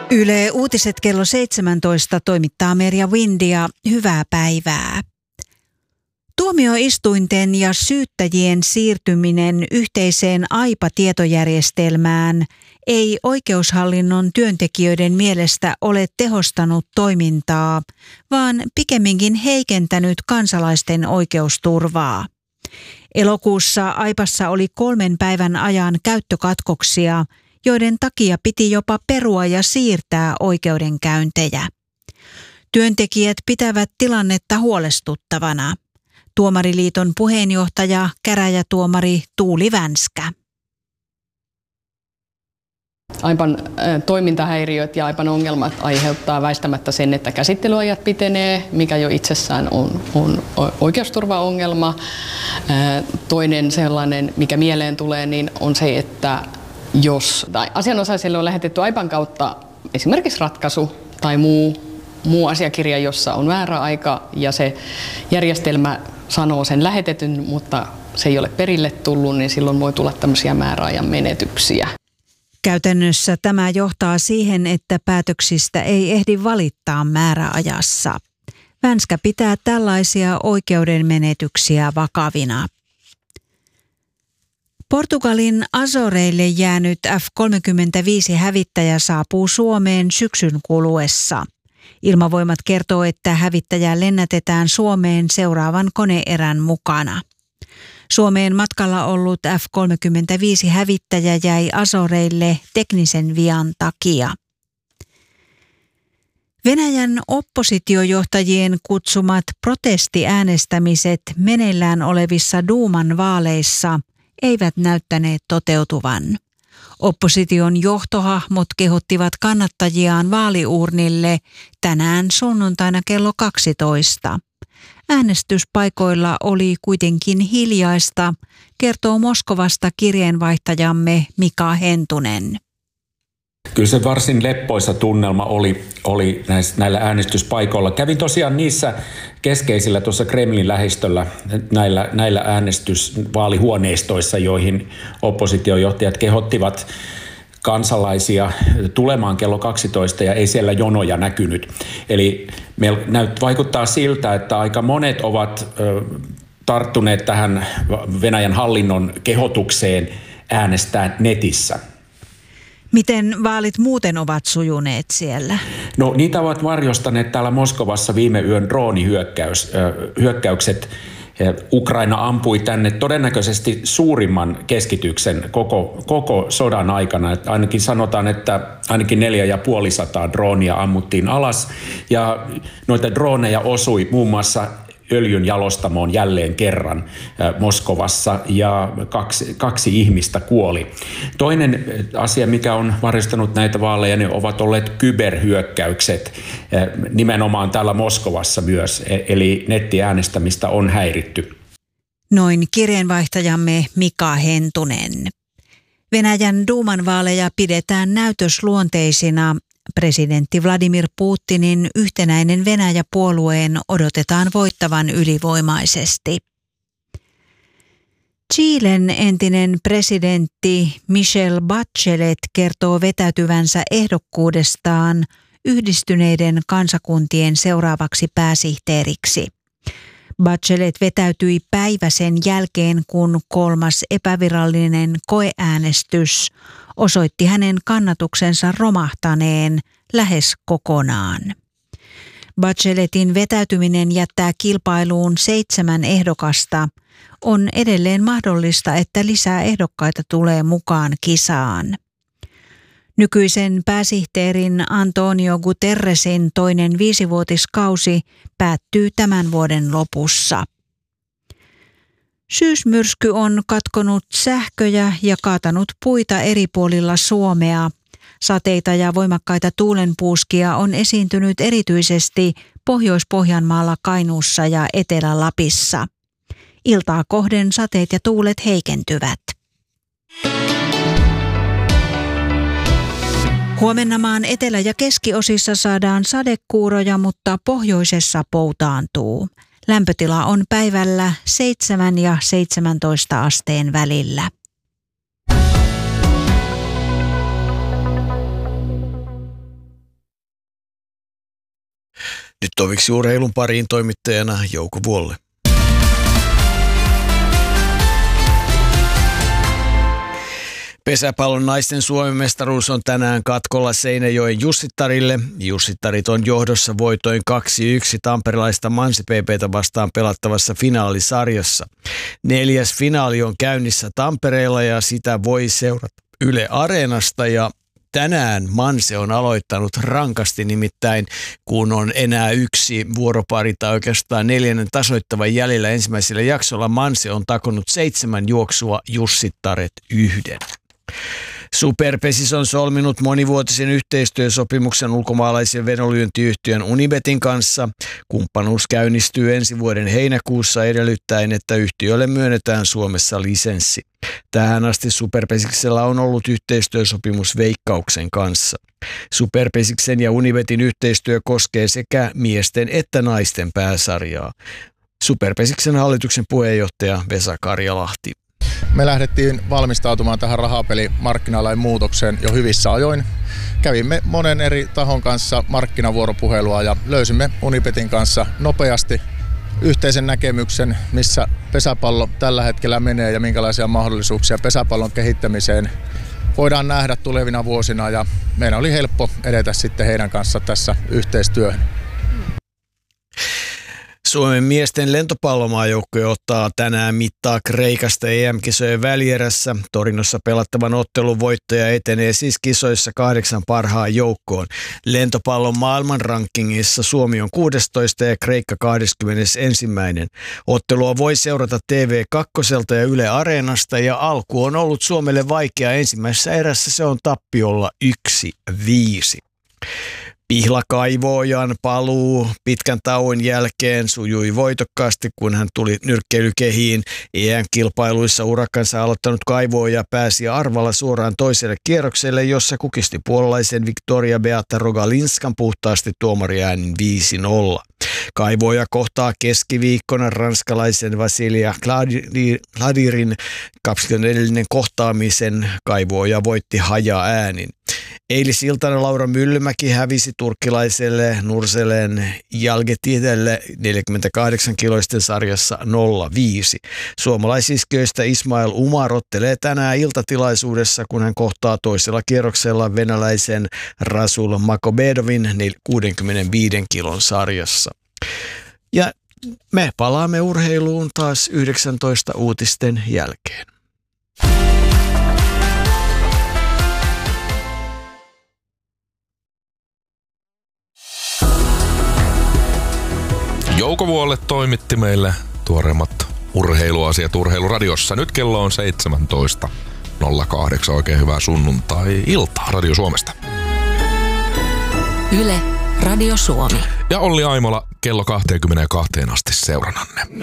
Yle Uutiset kello 17 toimittaa Merja Windia. Hyvää päivää. Tuomioistuinten ja syyttäjien siirtyminen yhteiseen AIPA-tietojärjestelmään ei oikeushallinnon työntekijöiden mielestä ole tehostanut toimintaa, vaan pikemminkin heikentänyt kansalaisten oikeusturvaa. Elokuussa AIPassa oli 3 päivän ajan käyttökatkoksia, joiden takia piti jopa perua ja siirtää oikeudenkäyntejä. Työntekijät pitävät tilannetta huolestuttavana. Tuomariliiton puheenjohtaja, käräjätuomari Tuuli Vänskä. AIPAn toimintahäiriöt ja AIPAn ongelmat aiheuttaa väistämättä sen, että käsittelyajat pitenee, mikä jo itsessään on oikeusturvaongelma. Toinen sellainen, mikä mieleen tulee, niin on se, että jos asianosaiselle on lähetetty AIPAn kautta esimerkiksi ratkaisu tai muu asiakirja, jossa on väärä aika ja se järjestelmä sanoo sen lähetetyn, mutta se ei ole perille tullut, niin silloin voi tulla tämmöisiä määräajan menetyksiä. Käytännössä tämä johtaa siihen, että päätöksistä ei ehdi valittaa määräajassa. Vänskä pitää tällaisia oikeudenmenetyksiä vakavina. Portugalin Azoreille jäänyt F-35-hävittäjä saapuu Suomeen syksyn kuluessa. Ilmavoimat kertoo, että hävittäjä lennätetään Suomeen seuraavan koneerän mukana. Suomeen matkalla ollut F-35-hävittäjä jäi Azoreille teknisen vian takia. Venäjän oppositiojohtajien kutsumat protestiäänestämiset meneillään olevissa Duuman vaaleissa eivät näyttäneet toteutuvan. Opposition johtohahmot kehottivat kannattajiaan vaaliurnille tänään sunnuntaina kello 12. Äänestyspaikoilla oli kuitenkin hiljaista, kertoo Moskovasta kirjeenvaihtajamme Mika Hentunen. Kyllä se varsin leppoisa tunnelma oli näillä äänestyspaikoilla. Kävin niissä keskeisillä tuossa Kremlin lähistöllä näillä äänestysvaalihuoneistoissa, joihin oppositiojohtajat kehottivat kansalaisia tulemaan kello 12 ja ei siellä jonoja näkynyt. Eli vaikuttaa siltä, että aika monet ovat tarttuneet tähän Venäjän hallinnon kehotukseen äänestää netissä. Miten vaalit muuten ovat sujuneet siellä? No niitä ovat varjostaneet täällä Moskovassa viime yön droonihyökkäykset. Ukraina ampui tänne todennäköisesti suurimman keskityksen koko sodan aikana. Että ainakin sanotaan, että ainakin 450 droonia ammuttiin alas ja noita drooneja osui muun muassa öljyn jalostamoon jälleen kerran Moskovassa ja kaksi ihmistä kuoli. Toinen asia, mikä on varjostanut näitä vaaleja, ne ovat olleet kyberhyökkäykset nimenomaan täällä Moskovassa myös, eli nettiäänestämistä on häiritty. Noin kirjeenvaihtajamme Mika Hentunen. Venäjän Duuman vaaleja pidetään näytösluonteisina. Presidentti Vladimir Putinin Yhtenäinen Venäjä-puolueen odotetaan voittavan ylivoimaisesti. Chilen entinen presidentti Michelle Bachelet kertoo vetäytyvänsä ehdokkuudestaan Yhdistyneiden kansakuntien seuraavaksi pääsihteeriksi. Bachelet vetäytyi päivä sen jälkeen, kun 3. epävirallinen koeäänestys osoitti hänen kannatuksensa romahtaneen lähes kokonaan. Bacheletin vetäytyminen jättää kilpailuun 7 ehdokasta. On edelleen mahdollista, että lisää ehdokkaita tulee mukaan kisaan. Nykyisen pääsihteerin Antonio Guterresin toinen 5-vuotiskausi päättyy tämän vuoden lopussa. Syysmyrsky on katkonut sähköjä ja kaatanut puita eri puolilla Suomea. Sateita ja voimakkaita tuulenpuuskia on esiintynyt erityisesti Pohjois-Pohjanmaalla, Kainuussa ja Etelä-Lapissa. Iltaa kohden sateet ja tuulet heikentyvät. Huomenna maan etelä- ja keskiosissa saadaan sadekuuroja, mutta pohjoisessa poutaantuu. Lämpötila on päivällä 7 ja 17 asteen välillä. Nyt toviksi urheilun pariin toimittajana Jouko Vuolle. Pesäpallon naisten Suomen mestaruus on tänään katkolla Seinäjoen Jussittarille. Jussittarit on johdossa voitoin 2-1 tamperelaista Mansi PP:tä vastaan pelattavassa finaalisarjassa. 4. finaali on käynnissä Tampereella ja sitä voi seurata Yle Areenasta ja tänään Manse on aloittanut rankasti, nimittäin kun on enää yksi vuoropari tai oikeastaan 4. tasoittavan jäljellä ensimmäisellä jaksolla, Manse on takonut 7 juoksua, Jussittaret 1. Superpesis on solminut monivuotisen yhteistyösopimuksen ulkomaalaisen vedonlyöntiyhtiön Unibetin kanssa. Kumppanuus käynnistyy ensi vuoden heinäkuussa edellyttäen, että yhtiölle myönnetään Suomessa lisenssi. Tähän asti Superpesiksellä on ollut yhteistyösopimus Veikkauksen kanssa. Superpesiksen ja Unibetin yhteistyö koskee sekä miesten että naisten pääsarjaa. Superpesiksen hallituksen puheenjohtaja Vesa Karjalahti. Me lähdettiin valmistautumaan tähän rahapelimarkkinalain muutokseen jo hyvissä ajoin. Kävimme monen eri tahon kanssa markkinavuoropuhelua ja löysimme Unibetin kanssa nopeasti yhteisen näkemyksen, missä pesäpallo tällä hetkellä menee ja minkälaisia mahdollisuuksia pesäpallon kehittämiseen voidaan nähdä tulevina vuosina. Ja meidän oli helppo edetä sitten heidän kanssa tässä yhteistyöhön. Suomen miesten lentopallomaajoukkue ottaa tänään mittaa Kreikasta EM-kisojen välierässä. Torinossa pelattavan ottelun voittaja etenee siis kisoissa 8 parhaan joukkoon. Lentopallon maailmanrankingissa Suomi on 16 ja Kreikka 21. Ottelua voi seurata TV2 ja Yle Areenasta ja alku on ollut Suomelle vaikea. Ensimmäisessä erässä se on tappiolla 1-5. Pihlakaivojan paluu pitkän tauon jälkeen sujui voitokkaasti, kun hän tuli nyrkkeilykehiin. EM-kilpailuissa urakansa aloittanut Kaivoja pääsi arvalla suoraan toiselle kierrokselle, jossa kukisti puolalaisen Victoria Beata Rogalinskan puhtaasti tuomariäänin 5-0. Kaivoja kohtaa keskiviikkona ranskalaisen Vasilia Kladirin 24. kohtaamisen. Kaivoja voitti haja-äänin. Eilisiltana Laura Myllymäki hävisi turkkilaiselle Nurselen Jalgetidelle 48-kiloisten sarjassa 0-5. Suomalaisisköistä Ismail Umar ottelee tänään iltatilaisuudessa, kun hän kohtaa toisella kierroksella venäläisen Rasul Makobedovin 65 kilon sarjassa. Ja me palaamme urheiluun taas 19 uutisten jälkeen. Jouko Vuolle toimitti meille tuoreimmat urheiluasiat Urheiluradiossa. Nyt kello on 17.08. Oikein hyvää sunnuntai-iltaa Radio Suomesta. Yle Radio Suomi. Ja Olli Aimola kello 22 asti seurannanne.